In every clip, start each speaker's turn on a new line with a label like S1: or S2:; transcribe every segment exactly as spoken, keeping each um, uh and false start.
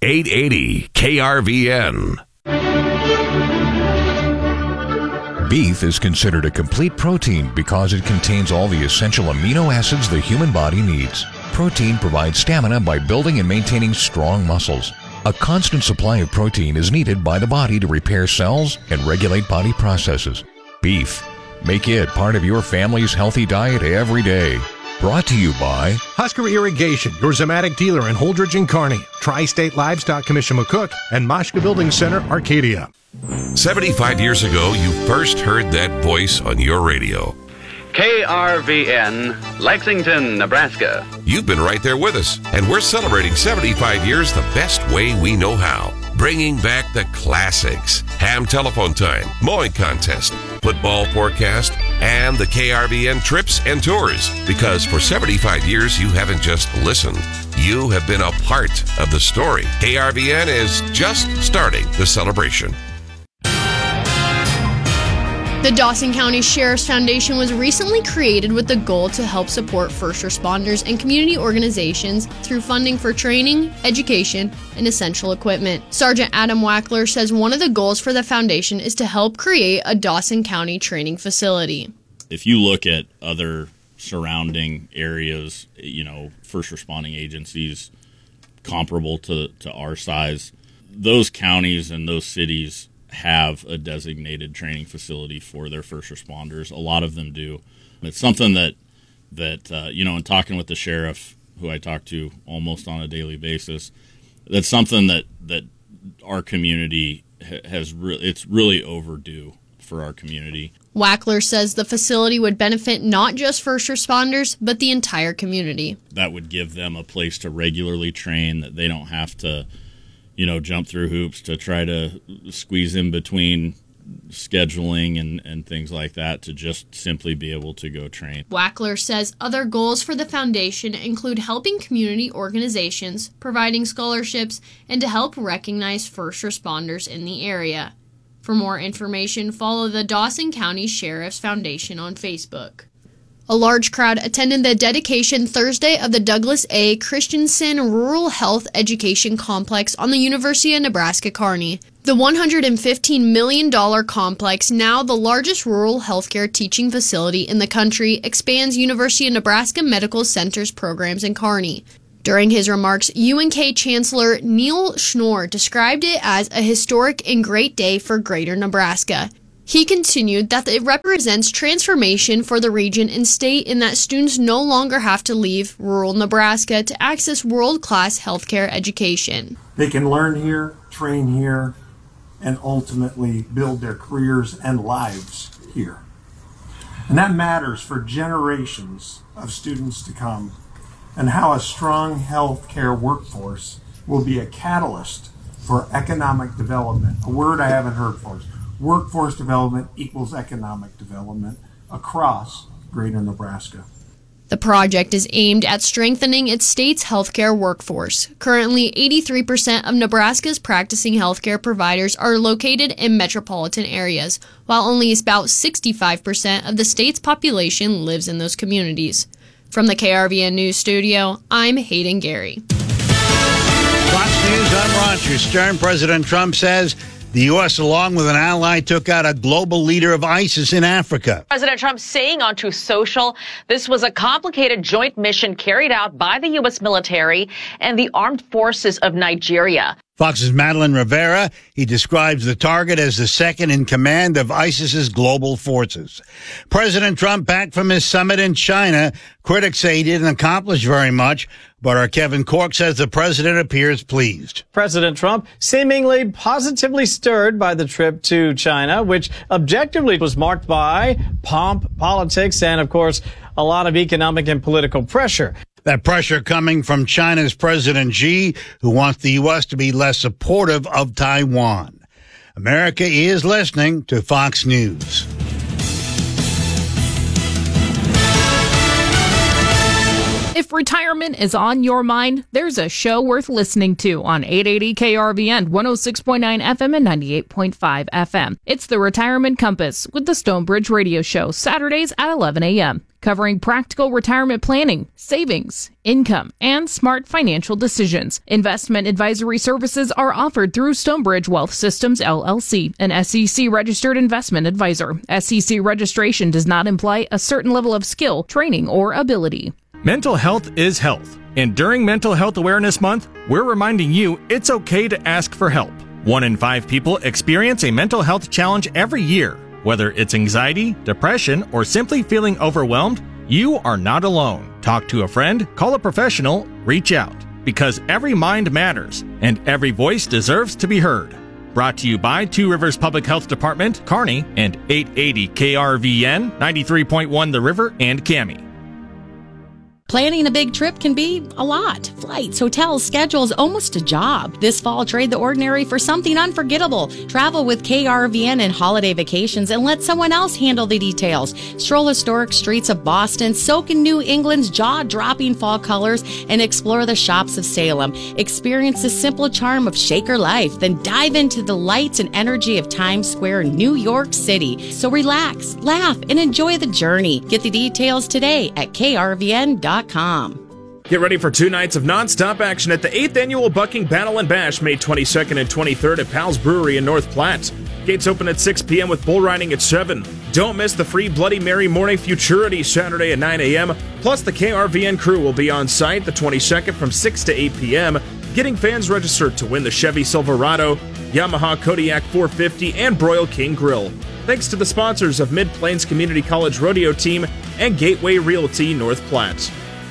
S1: eight eighty K R V N.
S2: Beef is considered a complete protein because it contains all the essential amino acids the human body needs. Protein provides stamina by building and maintaining strong muscles. A constant supply of protein is needed by the body to repair cells and regulate body processes. Beef. Make it part of your family's healthy diet every day. Brought to you by
S3: Husker Irrigation, your Zamatic dealer in Holdridge and Kearney, Tri-State Livestock Commission McCook, and Mashka Building Center, Arcadia.
S1: seventy-five years ago, you first heard that voice on your radio.
S4: K R V N, Lexington, Nebraska.
S1: You've been right there with us, and we're celebrating seventy-five years the best way we know how. Bringing back the classics. Ham telephone time, mowing contest, football forecast, and the K R V N trips and tours. Because for seventy-five years, you haven't just listened. You have been a part of the story. K R V N is just starting the celebration.
S5: The Dawson County Sheriff's Foundation was recently created with the goal to help support first responders and community organizations through funding for training, education, and essential equipment. Sergeant Adam Wackler says one of the goals for the foundation is to help create a Dawson County training facility.
S6: If you look at other surrounding areas, you know, first responding agencies comparable to, to our size, those counties and those cities have a designated training facility for their first responders. A lot of them do. It's something that, that uh, you know, in talking with the sheriff, who I talk to almost on a daily basis, that's something that, that our community ha- has re- it's really overdue for our community.
S5: Wackler says the facility would benefit not just first responders, but the entire community.
S6: That would give them a place to regularly train, that they don't have to, you know, jump through hoops to try to squeeze in between scheduling and, and things like that, to just simply be able to go train.
S5: Wackler says other goals for the foundation include helping community organizations, providing scholarships, and to help recognize first responders in the area. For more information, follow the Dawson County Sheriff's Foundation on Facebook. A large crowd attended the dedication Thursday of the Douglas A. Christensen Rural Health Education Complex on the University of Nebraska-Kearney. The one hundred fifteen million dollars complex, now the largest rural healthcare teaching facility in the country, expands University of Nebraska Medical Center's programs in Kearney. During his remarks, U N K Chancellor Neil Schnorr described it as a historic and great day for Greater Nebraska. He continued that it represents transformation for the region and state in that students no longer have to leave rural Nebraska to access world-class healthcare education.
S7: They can learn here, train here, and ultimately build their careers and lives here. And that matters for generations of students to come, and how a strong healthcare workforce will be a catalyst for economic development, a word I haven't heard for us. Workforce development equals economic development across Greater Nebraska.
S5: The project is aimed at strengthening its state's healthcare workforce. Currently, eighty-three percent of Nebraska's practicing healthcare providers are located in metropolitan areas, while only about sixty-five percent of the state's population lives in those communities. From the K R V N News Studio, I'm Hayden Gary.
S8: Fox News, I'm Roger Stern. President Trump says the U S, along with an ally, took out a global leader of ISIS in Africa.
S9: President Trump saying on Truth Social, this was a complicated joint mission carried out by the U S military and the armed forces of Nigeria.
S8: Fox's Madeline Rivera, he describes the target as the second in command of ISIS's global forces. President Trump back from his summit in China. Critics say he didn't accomplish very much, but our Kevin Cork says the president appears pleased.
S10: President Trump seemingly positively stirred by the trip to China, which objectively was marked by pomp, politics, and, of course, a lot of economic and political pressure.
S8: That pressure coming from China's President Xi, who wants the U S to be less supportive of Taiwan. America is listening to Fox News.
S11: If retirement is on your mind, there's a show worth listening to on eight eighty K R V N, one oh six point nine F M and ninety-eight point five F M. It's the Retirement Compass with the Stonebridge Radio Show, Saturdays at eleven a.m. covering practical retirement planning, savings, income, and smart financial decisions. Investment advisory services are offered through Stonebridge Wealth Systems, L L C, an S E C-registered investment advisor. S E C registration does not imply a certain level of skill, training, or ability.
S12: Mental health is health. And during Mental Health Awareness Month, we're reminding you it's okay to ask for help. One in five people experience a mental health challenge every year. Whether it's anxiety, depression, or simply feeling overwhelmed, you are not alone. Talk to a friend, call a professional, reach out. Because every mind matters, and every voice deserves to be heard. Brought to you by Two Rivers Public Health Department, Kearney, and eight eighty K R V N, ninety-three point one The River, and Cami.
S13: Planning a big trip can be a lot. Flights, hotels, schedules, almost a job. This fall, trade the ordinary for something unforgettable. Travel with K R V N and Holiday Vacations and let someone else handle the details. Stroll historic streets of Boston, soak in New England's jaw-dropping fall colors, and explore the shops of Salem. Experience the simple charm of Shaker life, then dive into the lights and energy of Times Square, New York City. So relax, laugh, and enjoy the journey. Get the details today at K R V N dot com.
S14: Get ready for two nights of non-stop action at the eighth Annual Bucking Battle and Bash, May twenty-second and twenty-third at Pal's Brewery in North Platte. Gates open at six p.m. with bull riding at seven. Don't miss the free Bloody Mary Morning Futurity Saturday at nine a.m. Plus, the K R V N crew will be on site the twenty-second from six to eight p.m., getting fans registered to win the Chevy Silverado, Yamaha Kodiak four fifty, and Broil King Grill. Thanks to the sponsors of Mid-Plains Community College Rodeo Team and Gateway Realty North Platte.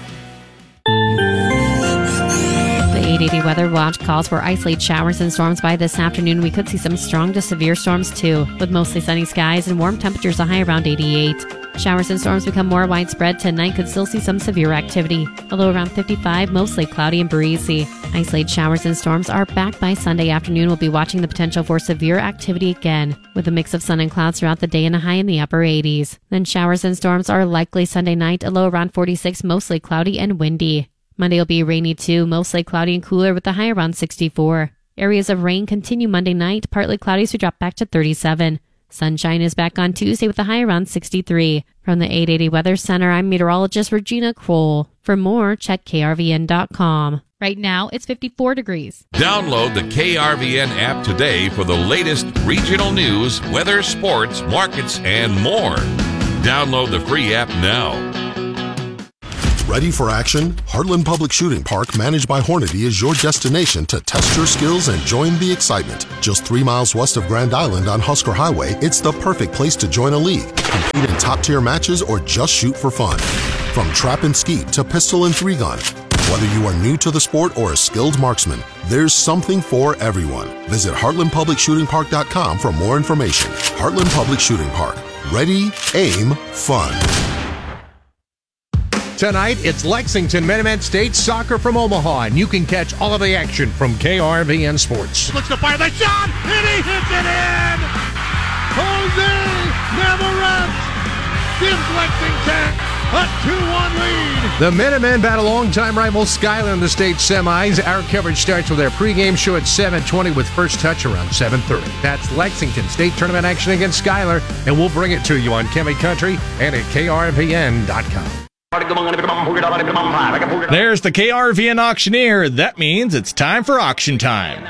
S15: The eight eighty Weather Watch calls for isolated showers and storms by this afternoon. We could see some strong to severe storms too, with mostly sunny skies and warm temperatures, a high around eighty-eight. Showers and storms become more widespread tonight. Could still see some severe activity, although around fifty-five, mostly cloudy and breezy. Isolated showers and storms are back by Sunday afternoon. We'll be watching the potential for severe activity again, with a mix of sun and clouds throughout the day and a high in the upper eighties. Then showers and storms are likely Sunday night, a low around forty-six, mostly cloudy and windy. Monday will be rainy too, mostly cloudy and cooler with a high around sixty-four. Areas of rain continue Monday night, partly cloudy, so drop back to thirty-seven. Sunshine is back on Tuesday with a high around sixty-three. From the eight eighty Weather Center, I'm meteorologist Regina Kroll. For more, check K R V N dot com. Right now, it's fifty-four degrees.
S1: Download the K R V N app today for the latest regional news, weather, sports, markets, and more. Download the free app now.
S16: Ready for action? Heartland Public Shooting Park, managed by Hornady, is your destination to test your skills and join the excitement. Just three miles west of Grand Island on Husker Highway, it's the perfect place to join a league, compete in top-tier matches, or just shoot for fun. From trap and skeet to pistol and three-gun, whether you are new to the sport or a skilled marksman, there's something for everyone. Visit heartland public shooting park dot com for more information. Heartland Public Shooting Park. Ready, aim, fun.
S3: Tonight, it's Lexington Minutemen State Soccer from Omaha, and you can catch all of the action from K R V N Sports.
S17: Looks to fire the shot, and he hits it in! Jose never rests, gives Lexington a two one lead.
S3: The Minutemen battle longtime rival Schuyler in the state semis. Our coverage starts with our pregame show at seven twenty with first touch around seven thirty. That's Lexington State Tournament action against Schuyler, and we'll bring it to you on Kemi Country and at K R V N dot com.
S12: There's the K R V N auctioneer. That means it's time for auction time.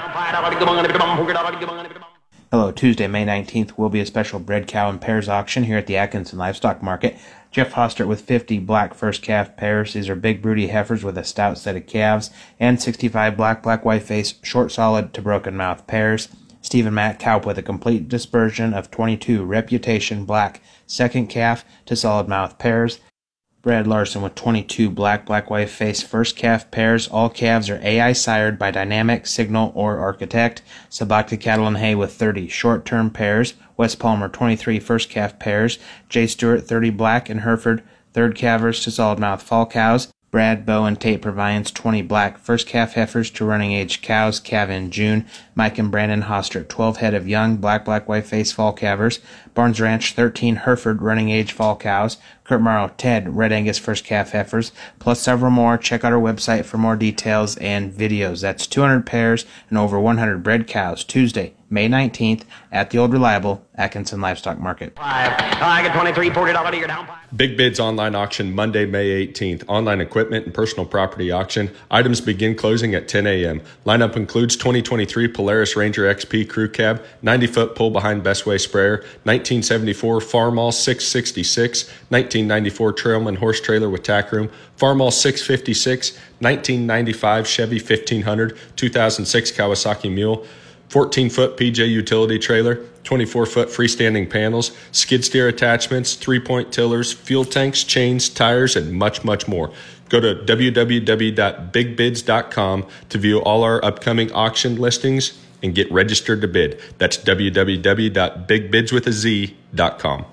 S18: Hello, Tuesday, May nineteenth will be a special bred cow and pairs auction here at the Atkinson Livestock Market. Jeff Hostert with fifty black first calf pairs. These are big broody heifers with a stout set of calves, and sixty-five black, black, white face, short solid to broken mouth pairs. Stephen Matt Kaup with a complete dispersion of twenty-two reputation black second calf to solid mouth pairs. Brad Larson with twenty-two black, black, white face first calf pairs. All calves are A I sired by Dynamic, Signal, or Architect. Sabakta Cattle and Hay with thirty short-term pairs. Wes Palmer, twenty-three first calf pairs. Jay Stewart, thirty black and Hereford, third calvers to solid mouth fall cows. Brad, Bow, and Tate Proviance, twenty black first calf heifers to running age cows, calve in June. Mike and Brandon Hostert, twelve head of young black, black, white face fall calvers. Barnes Ranch, thirteen Hereford running age fall cows. Kurt Morrow, Ted, Red Angus First Calf Heifers, plus several more. Check out our website for more details and videos. That's two hundred pairs and over one hundred bred cows, Tuesday, May nineteenth, at the Old Reliable, Atkinson Livestock Market.
S19: Five. I get twenty-three, forty dollars to your down.
S20: Big Bids online auction Monday, May eighteenth. Online equipment and personal property auction. Items begin closing at ten a.m. Lineup includes twenty twenty-three Polaris Ranger X P Crew Cab, ninety foot pull-behind Bestway sprayer, nineteen seventy-four Farmall six sixty-six, nineteen ninety-four Trailman horse trailer with tack room, Farmall six fifty-six, nineteen ninety-five Chevy fifteen hundred, two thousand six Kawasaki Mule, fourteen foot P J utility trailer, twenty-four foot freestanding panels, skid steer attachments, three-point tillers, fuel tanks, chains, tires, and much, much more. Go to w w w dot big bids dot com to view all our upcoming auction listings and get registered to bid. That's w w w dot big bids with a z dot com.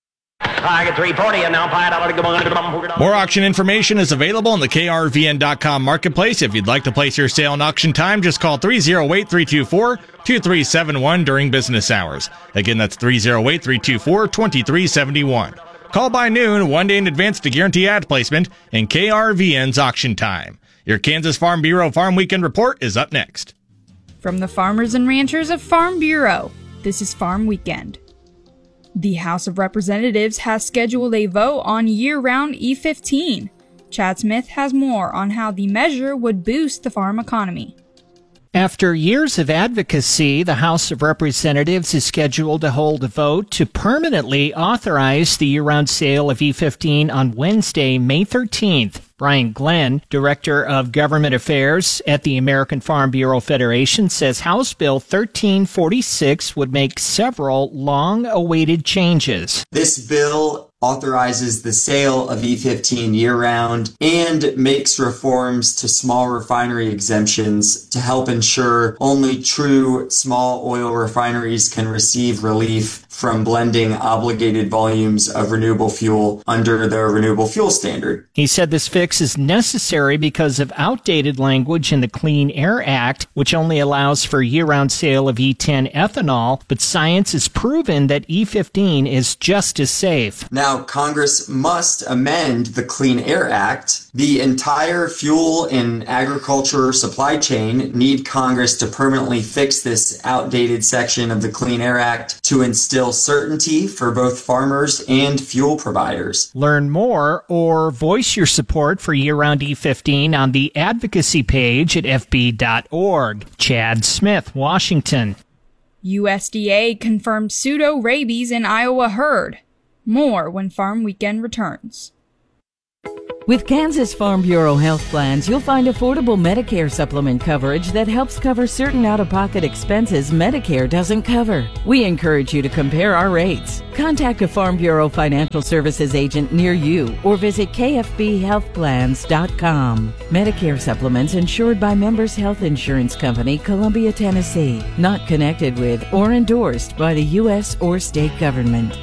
S19: I get three forty and now five dollars.
S12: More auction information is available on the K R V N dot com marketplace. If you'd like to place your sale in auction time, just call three oh eight, three two four, two three seven one during business hours. Again, that's three oh eight, three two four, two three seven one. Call by noon, one day in advance to guarantee ad placement in K R V N's auction time. Your Kansas Farm Bureau Farm Weekend Report is up next.
S21: From the farmers and ranchers of Farm Bureau, this is Farm Weekend. The House of Representatives has scheduled a vote on year-round E fifteen. Chad Smith has more on how the measure would boost the farm economy.
S22: After years of advocacy, the House of Representatives is scheduled to hold a vote to permanently authorize the year-round sale of E fifteen on Wednesday, May thirteenth. Brian Glenn, Director of Government Affairs at the American Farm Bureau Federation, says House Bill thirteen forty-six would make several long-awaited changes.
S23: This bill authorizes the sale of E fifteen year-round and makes reforms to small refinery exemptions to help ensure only true small oil refineries can receive relief from blending obligated volumes of renewable fuel under the Renewable Fuel Standard.
S22: He said this fix is necessary because of outdated language in the Clean Air Act, which only allows for year-round sale of E ten ethanol, but science has proven that E fifteen is just as safe.
S23: Now, Congress must amend the Clean Air Act. The entire fuel and agriculture supply chain need Congress to permanently fix this outdated section of the Clean Air Act to instill certainty for both farmers and fuel providers.
S22: Learn more or voice your support for year-round E fifteen on the advocacy page at f b dot org. Chad Smith, Washington.
S21: U S D A confirmed pseudo-rabies in Iowa herd. More when Farm Weekend returns.
S24: With Kansas Farm Bureau health plans, you'll find affordable Medicare supplement coverage that helps cover certain out-of-pocket expenses Medicare doesn't cover. We encourage you to compare our rates. Contact a Farm Bureau Financial Services agent near you or visit k f b health plans dot com. Medicare supplements insured by Members Health Insurance Company, Columbia, Tennessee. Not connected with or endorsed by the U S or state government.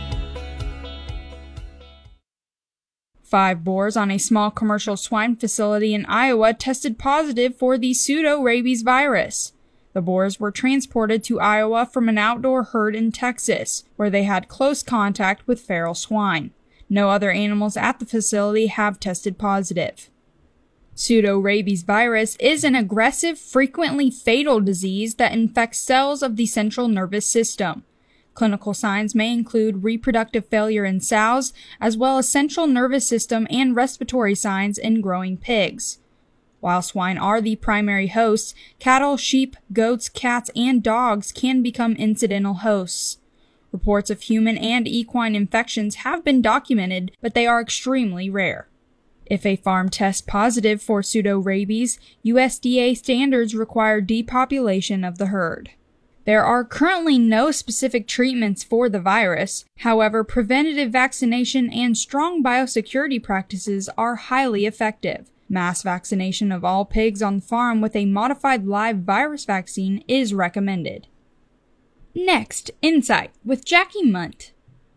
S21: Five boars on a small commercial swine facility in Iowa tested positive for the pseudo-rabies virus. The boars were transported to Iowa from an outdoor herd in Texas, where they had close contact with feral swine. No other animals at the facility have tested positive. Pseudo-rabies virus is an aggressive, frequently fatal disease that infects cells of the central nervous system. Clinical signs may include reproductive failure in sows, as well as central nervous system and respiratory signs in growing pigs. While swine are the primary hosts, cattle, sheep, goats, cats, and dogs can become incidental hosts. Reports of human and equine infections have been documented, but they are extremely rare. If a farm tests positive for pseudo-rabies, U S D A standards require depopulation of the herd. There are currently no specific treatments for the virus. However, preventative vaccination and strong biosecurity practices are highly effective. Mass vaccination of all pigs on the farm with a modified live virus vaccine is recommended. Next, Insight with Jackie Munt.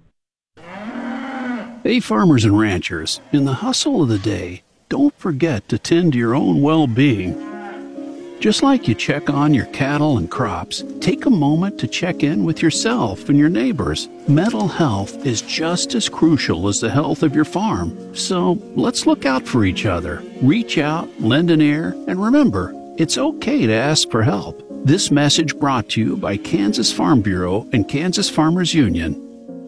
S25: Hey farmers and ranchers, in the hustle of the day, don't forget to tend to your own well-being. Just like you check on your cattle and crops, take a moment to check in with yourself and your neighbors. Mental health is just as crucial as the health of your farm. So let's look out for each other. Reach out, lend an ear, and remember, it's okay to ask for help. This message brought to you by Kansas Farm Bureau and Kansas Farmers Union.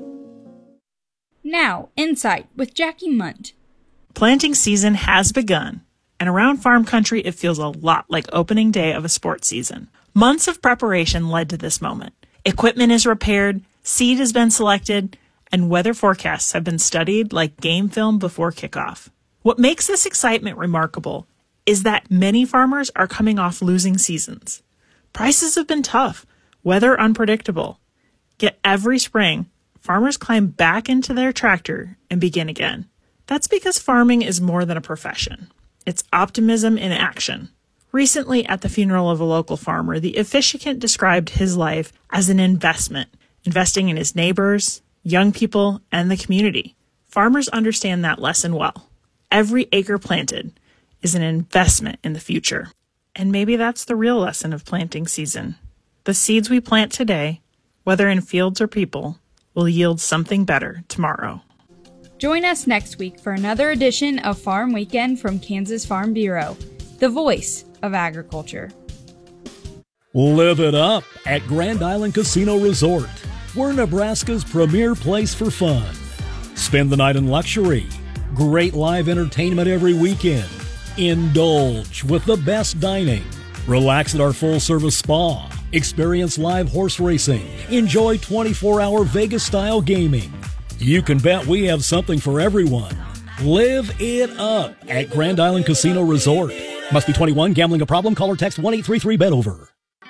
S21: Now, Insight with Jackie Munt.
S2: Planting season has begun, and around farm country it feels a lot like opening day of a sports season. Months of preparation led to this moment. Equipment is repaired, seed has been selected, and weather forecasts have been studied like game film before kickoff. What makes this excitement remarkable is that many farmers are coming off losing seasons. Prices have been tough, weather unpredictable. Yet every spring, farmers climb back into their tractor and begin again. That's because farming is more than a profession. It's optimism in action. Recently, at the funeral of a local farmer, the officiant described his life as an investment, investing in his neighbors, young people, and the community. Farmers understand that lesson well. Every acre planted is an investment in the future. And maybe that's the real lesson of planting season. The seeds we plant today, whether in fields or people, will yield something better tomorrow.
S21: Join us next week for another edition of Farm Weekend from Kansas Farm Bureau, the voice of agriculture.
S4: Live it up at Grand Island Casino Resort. We're Nebraska's premier place for fun. Spend the night in luxury. Great live entertainment every weekend. Indulge with the best dining. Relax at our full-service spa. Experience live horse racing. Enjoy twenty-four hour Vegas-style gaming. You can bet we have something for everyone. Live it up at Grand Island Casino Resort. Must be twenty-one. Gambling a problem? Call or text one eight three three bet over.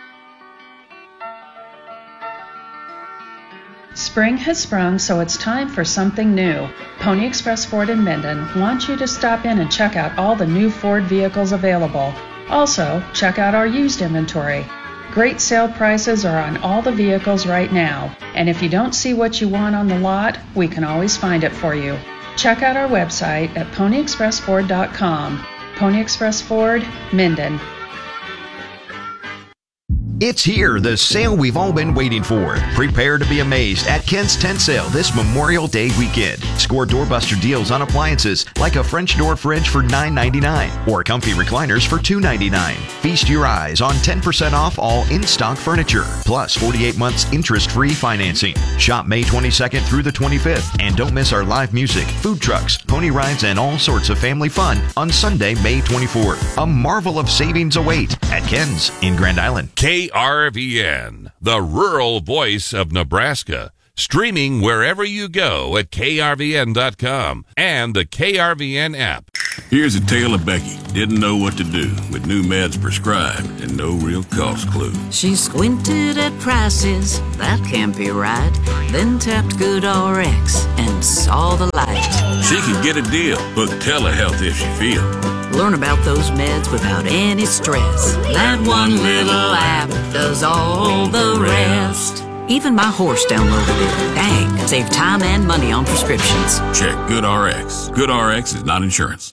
S5: Spring has sprung, so it's time for something new. Pony Express Ford in Minden wants you to stop in and check out all the new Ford vehicles available. Also, check out our used inventory. Great sale prices are on all the vehicles right now, and if you don't see what you want on the lot, we can always find it for you. Check out our website at pony express ford dot com. Pony Express Ford, Minden.
S6: It's here, the sale we've all been waiting for. Prepare to be amazed at Ken's Tent Sale this Memorial Day weekend. Score doorbuster deals on appliances like a French door fridge for nine ninety-nine or comfy recliners for two ninety-nine. Feast your eyes on ten percent off all in-stock furniture, plus forty-eight months interest-free financing. Shop May twenty-second through the twenty-fifth, and don't miss our live music, food trucks, pony rides, and all sorts of family fun on Sunday, May twenty-fourth. A marvel of savings await at Ken's in Grand Island.
S1: K R V N, the rural voice of Nebraska. Streaming wherever you go at K R V N dot com and the K R V N app.
S7: Here's a tale of Becky. Didn't know what to do with new meds prescribed and no real cost clue.
S26: She squinted at prices, that can't be right. Then tapped GoodRx and saw the light.
S7: She could get a deal. Book telehealth if she feel.
S26: Learn about those meds without any stress. That one little app does all the rest. Even my horse downloaded it. Dang, save time and money on prescriptions.
S7: Check GoodRx. GoodRx is not insurance.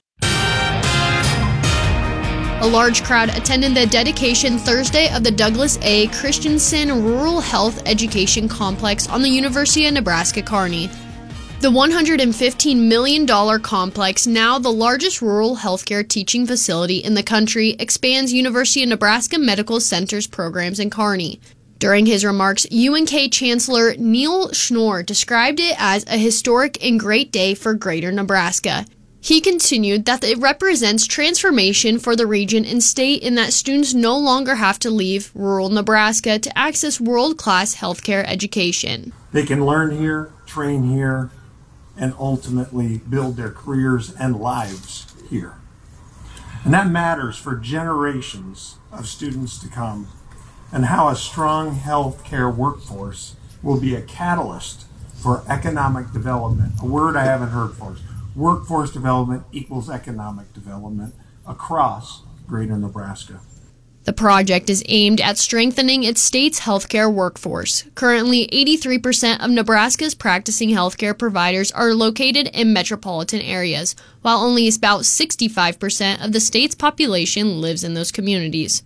S27: A large crowd attended the dedication Thursday of the Douglas A. Christensen Rural Health Education Complex on the University of Nebraska-Kearney. The one hundred fifteen million dollars complex, now the largest rural healthcare teaching facility in the country, expands University of Nebraska Medical Center's programs in Kearney. During his remarks, U N K Chancellor Neil Schnorr described it as a historic and great day for Greater Nebraska. He continued that it represents transformation for the region and state in that students no longer have to leave rural Nebraska to access world-class healthcare education.
S28: They can learn here, train here, and ultimately build their careers and lives here. And that matters for generations of students to come, and how a strong healthcare workforce will be a catalyst for economic development, a word I haven't heard for. Workforce development equals economic development across Greater Nebraska.
S27: The project is aimed at strengthening its state's healthcare workforce. Currently, eighty-three percent of Nebraska's practicing healthcare providers are located in metropolitan areas, while only about sixty-five percent of the state's population lives in those communities.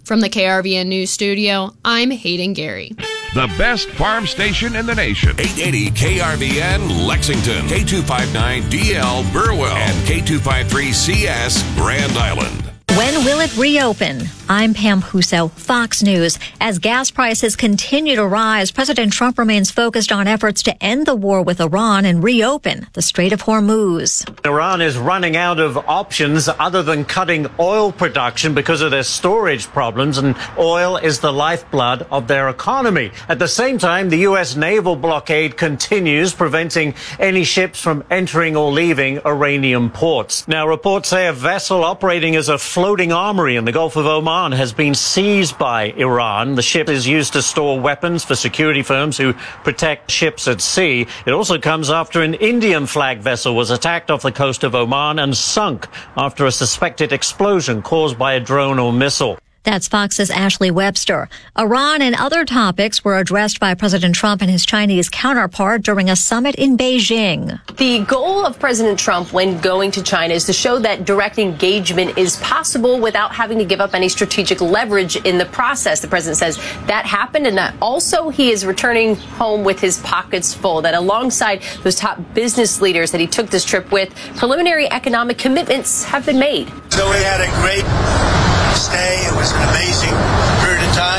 S27: From the K R V N News Studio, I'm Hayden Gary.
S1: The best farm station in the nation. eight eighty K R V N Lexington, K two fifty-nine D L Burwell, and K two fifty-three C S Grand Island.
S8: When will it reopen? I'm Pam Huso, Fox News. As gas prices continue to rise, President Trump remains focused on efforts to end the war with Iran and reopen the Strait of Hormuz.
S9: Iran is running out of options other than cutting oil production because of their storage problems, and oil is the lifeblood of their economy. At the same time, the U S naval blockade continues, preventing any ships from entering or leaving Iranian ports. Now, reports say a vessel operating as a floating armory in the Gulf of Oman has been seized by Iran. The ship is used to store weapons for security firms who protect ships at sea. It also comes after an Indian flag vessel was attacked off the coast of Oman and sunk after a suspected explosion caused by a drone or missile.
S8: That's Fox's Ashley Webster. Iran and other topics were addressed by President Trump and his Chinese counterpart during a summit in Beijing.
S10: The goal of President Trump when going to China is to show that direct engagement is possible without having to give up any strategic leverage in the process. The president says that happened, and that also he is returning home with his pockets full, that alongside those top business leaders that he took this trip with, preliminary economic commitments have been made.
S11: So we had a great stay. It was an amazing period of time.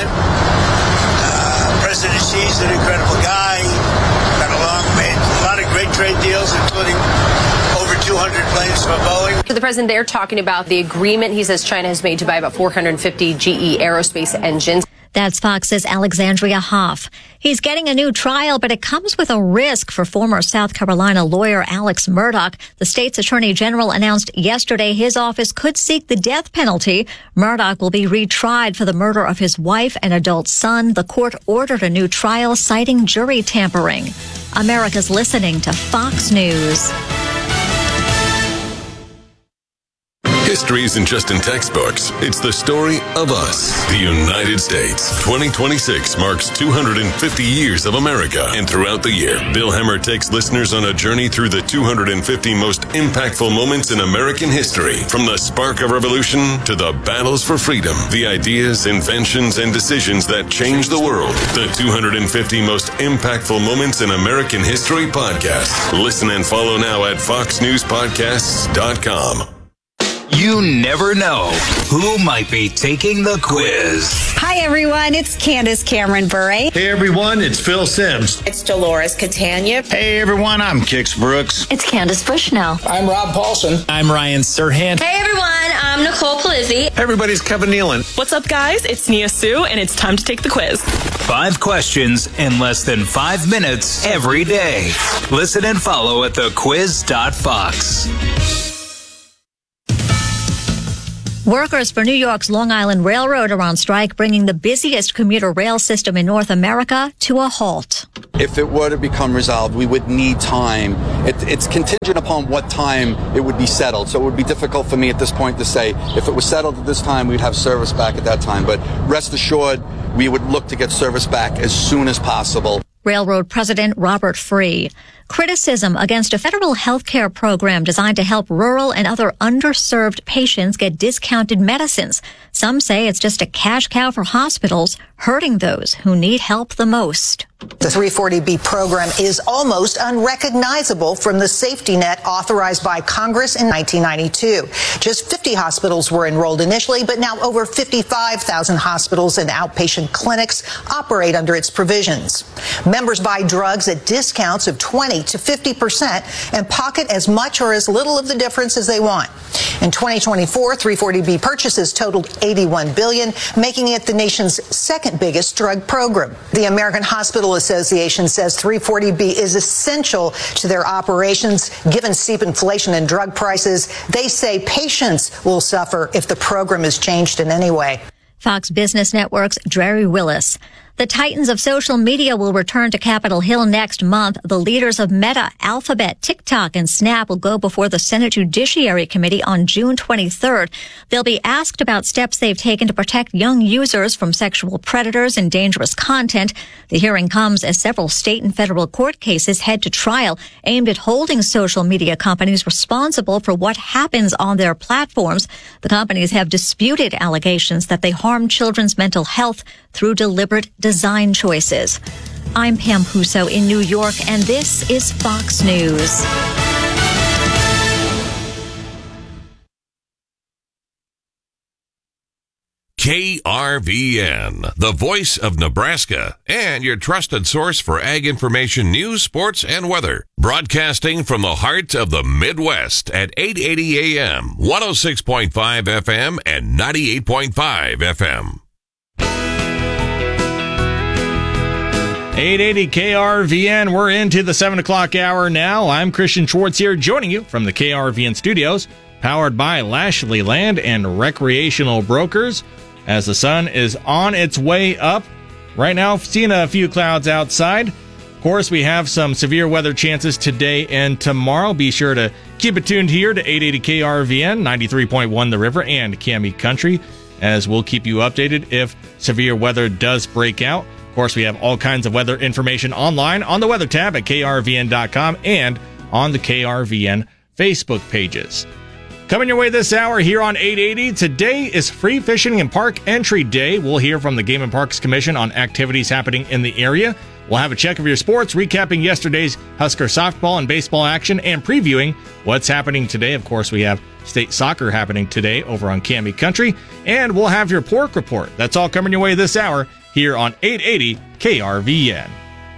S11: Uh, President Xi's an incredible guy. Got along, made a lot of great trade deals, including over two hundred planes from Boeing.
S10: The president there talking about the agreement he says China has made to buy about four hundred fifty G E aerospace engines.
S8: That's Fox's Alexandria Hoff. He's getting a new trial, but it comes with a risk for former South Carolina lawyer Alex Murdaugh. The state's attorney general announced yesterday his office could seek the death penalty. Murdaugh will be retried for the murder of his wife and adult son. The court ordered a new trial citing jury tampering. America's listening to Fox News.
S13: History isn't just in textbooks. It's the story of us, the United States. twenty twenty-six marks two hundred fifty years of America. And throughout the year, Bill Hemmer takes listeners on a journey through the two hundred fifty most impactful moments in American history. From the spark of revolution to the battles for freedom, the ideas, inventions, and decisions that changed the world. The two hundred fifty most impactful moments in American history podcast. Listen and follow now at fox news podcasts dot com.
S14: You never know who might be taking the quiz.
S15: Hi, everyone. It's Candace Cameron Bure.
S16: Hey, everyone. It's Phil Sims.
S15: It's Dolores Catania.
S16: Hey, everyone. I'm Kix Brooks.
S8: It's Candace Bushnell.
S29: I'm Rob Paulson.
S30: I'm Ryan Serhant.
S31: Hey, everyone. I'm Nicole Palizzi.
S16: Hey, everybody's Kevin Nealon.
S32: What's up, guys? It's Nia Sue, and it's time to take the quiz.
S14: Five questions in less than five minutes every day. Listen and follow at the quiz dot fox.
S8: Workers for New York's Long Island Railroad are on strike, bringing the busiest commuter rail system in North America to a halt.
S33: If it were to become resolved, we would need time. It, it's contingent upon what time it would be settled. So it would be difficult for me at this point to say if it was settled at this time, we'd have service back at that time. But rest assured, we would look to get service back as soon as possible.
S8: Railroad President Robert Free. Criticism against a federal health care program designed to help rural and other underserved patients get discounted medicines. Some say it's just a cash cow for hospitals, hurting those who need help the most.
S34: The three forty B program is almost unrecognizable from the safety net authorized by Congress in nineteen ninety-two. Just fifty hospitals were enrolled initially, but now over fifty-five thousand hospitals and outpatient clinics operate under its provisions. Members buy drugs at discounts of twenty to fifty percent and pocket as much or as little of the difference as they want. In twenty twenty-four, three forty B purchases totaled eighty-one billion dollars, making it the nation's second biggest drug program. The American Hospital Association says three forty B is essential to their operations. Given steep inflation and drug prices, they say patients will suffer if the program is changed in any way.
S8: Fox Business Network's Jerry Willis. The titans of social media will return to Capitol Hill next month. The leaders of Meta, Alphabet, TikTok, and Snap will go before the Senate Judiciary Committee on June twenty-third. They'll be asked about steps they've taken to protect young users from sexual predators and dangerous content. The hearing comes as several state and federal court cases head to trial aimed at holding social media companies responsible for what happens on their platforms. The companies have disputed allegations that they harm children's mental health through deliberate design choices. I'm Pam Puso in New York, and this is Fox News.
S1: K R V N, the voice of Nebraska, and your trusted source for ag information, news, sports, and weather. Broadcasting from the heart of the Midwest at eight eighty A M, one oh six point five F M, and ninety-eight point five F M.
S2: eight eighty K R V N, we're into the seven o'clock hour now. I'm Christian Schwartz here, joining you from the K R V N studios, powered by Lashley Land and Recreational Brokers. As the sun is on its way up, right now seeing a few clouds outside. Of course, we have some severe weather chances today and tomorrow. Be sure to keep it tuned here to eight eighty K R V N, ninety-three point one The River, and Cami Country, as we'll keep you updated if severe weather does break out. Of course, we have all kinds of weather information online on the weather tab at K R V N dot com and on the K R V N Facebook pages. Coming your way this hour here on eight eighty, today is Free Fishing and Park Entry Day. We'll hear from the Game and Parks Commission on activities happening in the area. We'll have a check of your sports, recapping yesterday's Husker softball and baseball action, and previewing what's happening today. Of course, we have state soccer happening today over on Cami Country, and we'll have your pork report. That's all coming your way this hour here on eight eighty K R V N.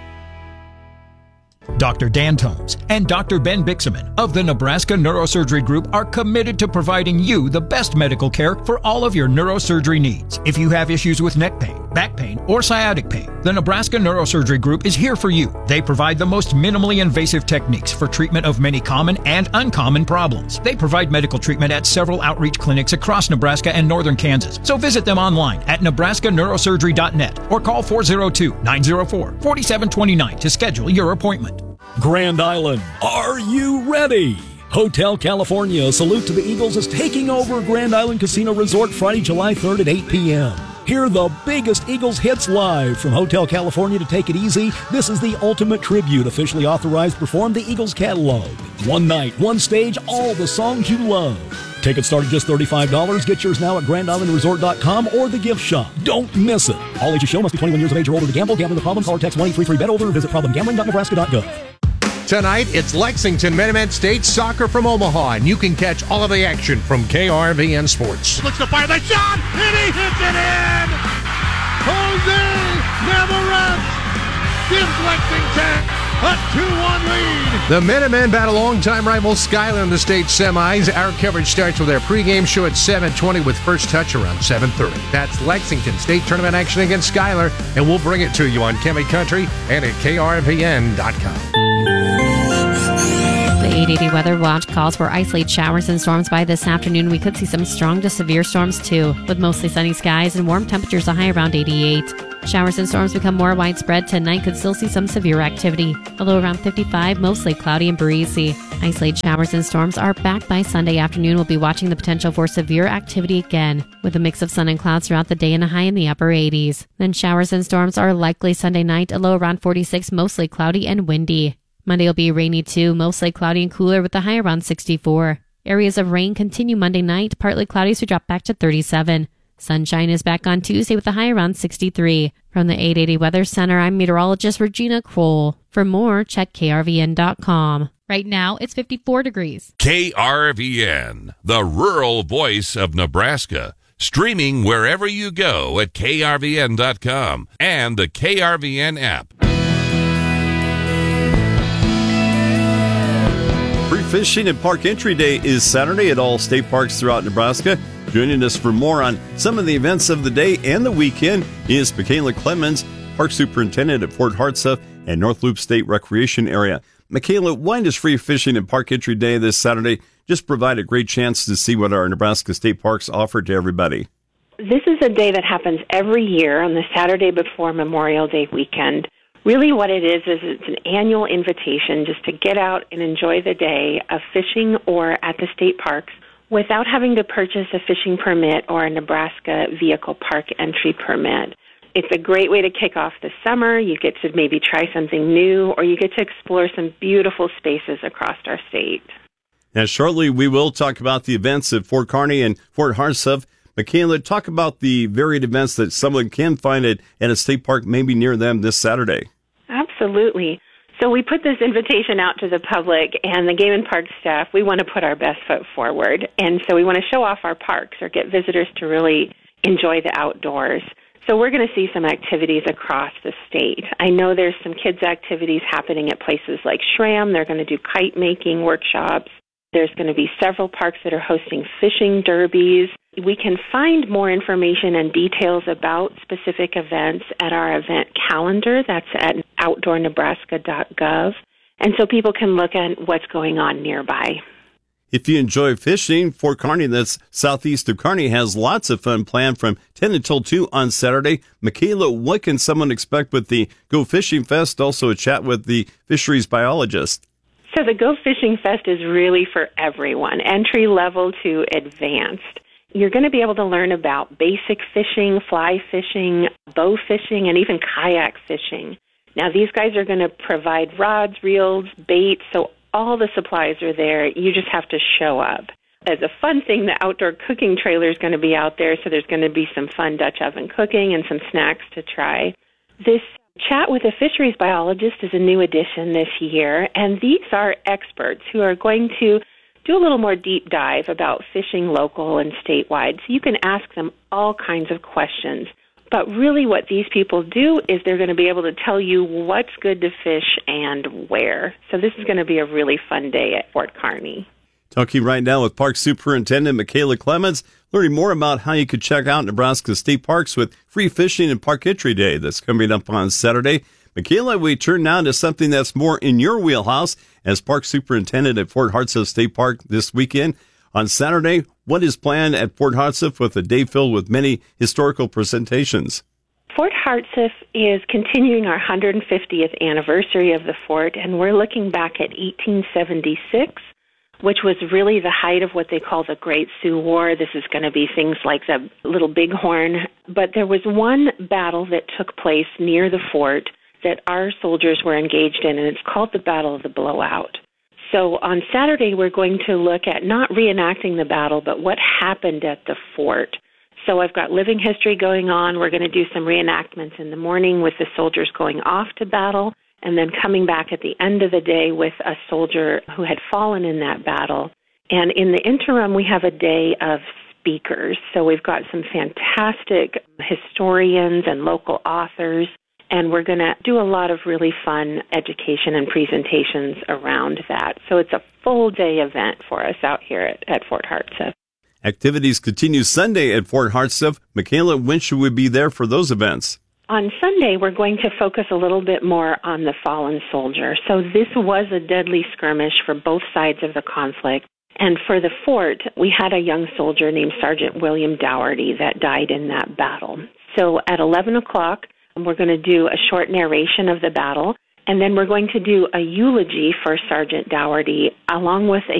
S3: Doctor Dan Tomes and Doctor Ben Bixaman of the Nebraska Neurosurgery Group are committed to providing you the best medical care for all of your neurosurgery needs. If you have issues with neck pain, back pain, or sciatic pain, the Nebraska Neurosurgery Group is here for you. They provide the most minimally invasive techniques for treatment of many common and uncommon problems. They provide medical treatment at several outreach clinics across Nebraska and northern Kansas. So visit them online at nebraska neurosurgery dot net or call four oh two, nine oh four, four seven two nine to schedule your appointment.
S4: Grand Island, are you ready? Hotel California, Salute to the Eagles, is taking over Grand Island Casino Resort Friday, July third at eight p.m. Hear the biggest Eagles hits live from Hotel California to take it easy. This is the ultimate tribute, officially authorized to perform the Eagles catalog. One night, one stage, all the songs you love. Tickets start at just thirty-five dollars. Get yours now at grand island resort dot com or the gift shop. Don't miss it. All ages show, must be twenty-one years of age or older to gamble. Gambling the problem? Call or text one eight three three bet over or visit problem gambling dot nebraska dot gov.
S12: Tonight, it's Lexington Minimet State Soccer from Omaha, and you can catch all of the action from K R V N Sports.
S17: Looks to fire the shot, and he hits it in! Jose Navarrete gives Lexington a two one lead.
S12: The Minutemen bat a longtime rival Schuyler in the state semis. Our coverage starts with our pregame show at seven twenty with first touch around seven thirty. That's Lexington State Tournament action against Schuyler, and we'll bring it to you on Cami Country and at K R V N dot com.
S18: The eight eighty Weather Watch calls for isolated showers and storms by this afternoon. We could see some strong to severe storms too, with mostly sunny skies and warm temperatures, a high around eighty-eight. Showers and storms become more widespread tonight. Could still see some severe activity, a low around fifty-five, mostly cloudy and breezy. Isolated showers and storms are back by Sunday afternoon. We'll be watching the potential for severe activity again, with a mix of sun and clouds throughout the day and a high in the upper eighties. Then showers and storms are likely Sunday night, a low around forty-six, mostly cloudy and windy. Monday will be rainy too, mostly cloudy and cooler with a high around sixty-four. Areas of rain continue Monday night, partly cloudy, so drop back to thirty-seven. Sunshine is back on Tuesday with a high around sixty-three. From the eight eighty Weather Center, I'm meteorologist Regina Kroll. For more, check K R V N dot com.
S19: Right now, it's fifty-four degrees.
S1: K R V N, the rural voice of Nebraska. Streaming wherever you go at K R V N dot com and the K R V N app.
S20: Free Fishing and Park Entry Day is Saturday at all state parks throughout Nebraska. Joining us for more on some of the events of the day and the weekend is Michaela Clemens, Park Superintendent at Fort Hartsuff and North Loop State Recreation Area. Michaela, why does Free Fishing and Park Entry Day this Saturday just provide a great chance to see what our Nebraska state parks offer to everybody?
S5: This is a day that happens every year on the Saturday before Memorial Day weekend. Really what it is is it's an annual invitation just to get out and enjoy the day of fishing or at the state parks without having to purchase a fishing permit or a Nebraska vehicle park entry permit. It's a great way to kick off the summer. You get to maybe try something new, or you get to explore some beautiful spaces across our state.
S20: Now, shortly, we will talk about the events at Fort Kearney and Fort Hartsuff. Michaela, talk about the varied events that someone can find at, at a state park maybe near them this Saturday.
S5: Absolutely. So we put this invitation out to the public, and the Game and Park staff, we want to put our best foot forward. And so we want to show off our parks or get visitors to really enjoy the outdoors. So we're going to see some activities across the state. I know there's some kids' activities happening at places like Schramm. They're going to do kite making workshops. There's going to be several parks that are hosting fishing derbies. We can find more information and details about specific events at our event calendar. That's at outdoor nebraska dot gov. And so people can look at what's going on nearby.
S20: If you enjoy fishing, Fort Kearney, that's southeast of Kearney, has lots of fun planned from ten until two on Saturday. Michaela, what can someone expect with the Go Fishing Fest? Also a chat with the fisheries biologist.
S5: So the Go Fishing Fest is really for everyone, entry level to advanced. You're going to be able to learn about basic fishing, fly fishing, bow fishing, and even kayak fishing. Now, these guys are going to provide rods, reels, baits, so all the supplies are there. You just have to show up. As a fun thing, the outdoor cooking trailer is going to be out there, so there's going to be some fun Dutch oven cooking and some snacks to try. This chat with a fisheries biologist is a new addition this year, and these are experts who are going to do a little more deep dive about fishing local and statewide. So you can ask them all kinds of questions. But really what these people do is they're going to be able to tell you what's good to fish and where. So this is going to be a really fun day at Fort Kearney.
S20: Talking right now with Park Superintendent Michaela Clemens, learning more about how you could check out Nebraska state parks with free fishing and Park Entry Day that's coming up on Saturday. Michaela, we turn now to something that's more in your wheelhouse as Park Superintendent at Fort Hartsuff State Park this weekend. On Saturday, what is planned at Fort Hartsuff with a day filled with many historical presentations?
S5: Fort Hartsuff is continuing our one hundred fiftieth anniversary of the fort, and we're looking back at eighteen seventy-six, which was really the height of what they call the Great Sioux War. This is going to be things like the Little Bighorn. But there was one battle that took place near the fort that our soldiers were engaged in, and it's called the Battle of the Blowout. So on Saturday, we're going to look at not reenacting the battle, but what happened at the fort. So I've got living history going on. We're going to do some reenactments in the morning with the soldiers going off to battle, and then coming back at the end of the day with a soldier who had fallen in that battle. And in the interim, we have a day of speakers. So we've got some fantastic historians and local authors, and we're going to do a lot of really fun education and presentations around that. So it's a full-day event for us out here at, at Fort Hartsuff.
S20: Activities continue Sunday at Fort Hartsuff. Michaela, when should we be there for those events?
S5: On Sunday, we're going to focus a little bit more on the fallen soldier. So this was a deadly skirmish for both sides of the conflict. And for the fort, we had a young soldier named Sergeant William Dougherty that died in that battle. So at eleven o'clock, we're going to do a short narration of the battle, and then we're going to do a eulogy for Sergeant Dougherty along with a